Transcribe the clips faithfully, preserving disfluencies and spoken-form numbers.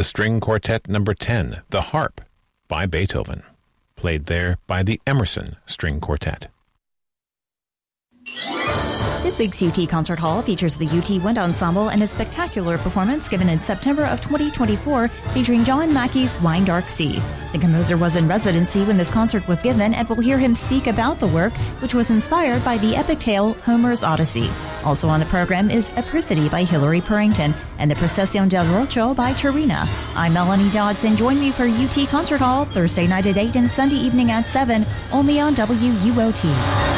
the String Quartet Number ten, The Harp, by Beethoven, played there by the Emerson String Quartet. This week's U T Concert Hall features the U T Wind Ensemble and a spectacular performance given in September of twenty twenty-four featuring John Mackey's Wine Dark Sea. The composer was in residency when this concert was given, and we'll hear him speak about the work, which was inspired by the epic tale Homer's Odyssey. Also on the program is Apricity by Hilary Purrington and the Procesión del Rocho by Turina. I'm Melanie Dodson. Join me for U T Concert Hall Thursday night at eight and Sunday evening at seven, only on W U O T.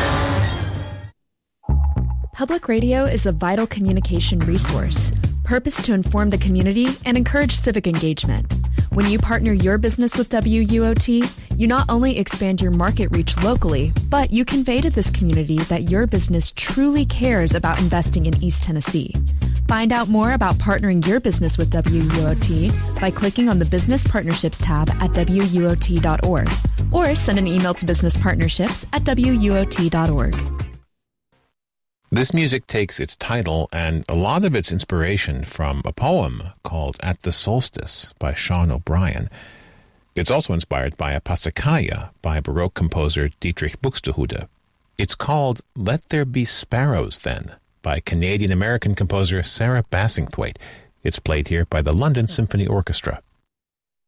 Public radio is a vital communication resource, purposed to inform the community and encourage civic engagement. When you partner your business with W U O T, you not only expand your market reach locally, but you convey to this community that your business truly cares about investing in East Tennessee. Find out more about partnering your business with W U O T by clicking on the Business Partnerships tab at W U O T dot org or send an email to businesspartnerships at W U O T dot org. This music takes its title and a lot of its inspiration from a poem called At the Solstice by Sean O'Brien. It's also inspired by a Passacaglia by Baroque composer Dietrich Buxtehude. It's called Let There Be Sparrows Then by Canadian-American composer Sarah Bassingthwaite. It's played here by the London Symphony Orchestra.